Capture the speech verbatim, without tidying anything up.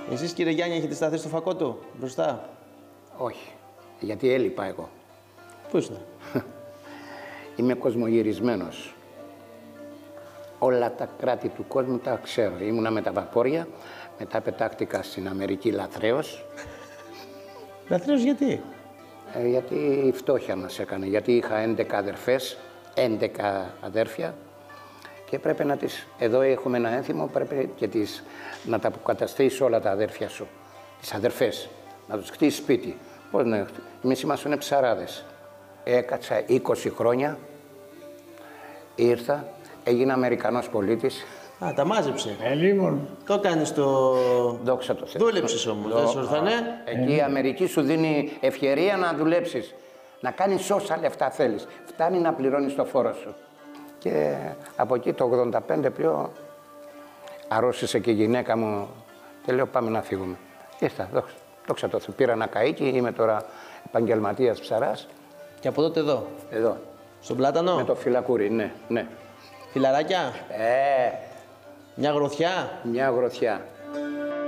Εσείς κύριε Γιάννη έχετε σταθεί στο φακό του μπροστά? Όχι, γιατί έλειπα εγώ. Πού ήσουν? Είμαι κοσμογυρισμένος. Όλα τα κράτη του κόσμου τα ξέρω. Ήμουνα με τα βαπόρια, μετά πετάχτηκα στην Αμερική λαθρέως. Λαθρέως γιατί? Ε, γιατί η φτώχεια μας έκανε. Γιατί είχα έντεκα αδερφές, έντεκα αδέρφια και πρέπει να τις... Εδώ έχουμε ένα ένθιμο, πρέπει και τις, να τα αποκαταστήσεις όλα τα αδέρφια σου. Τις αδερφές, να τους χτίσεις σπίτι. Πώς να... Εμείς ήμασταν ψαράδες. Έκατσα είκοσι χρόνια, ήρθα, έγινα Αμερικανός πολίτης. Α, τα μάζεψε. Ε, λοιπόν. Το κάνεις το... Δόξα τω Θεώ. Δούλεψες όμως, δεν σου ήρθανε. Εκεί η Αμερική σου δίνει ευκαιρία να δουλέψεις. Να κάνεις όσα λεφτά θέλεις. Φτάνει να πληρώνεις το φόρο σου. Και από εκεί το ογδόντα πέντε πιο αρρώστησε και η γυναίκα μου και λέω πάμε να φύγουμε. Ήρθα, δόξα, δόξα τω Θεώ. Πήρα ένα καΐκι, είμαι τώρα επαγγελματίας ψαράς. Και από τότε εδώ, Εδώ. στον Πλάτανο. Με το φυλακούρι, ναι, ναι. Φιλαράκια, Ε, μια γροθιά. μια γροθιά.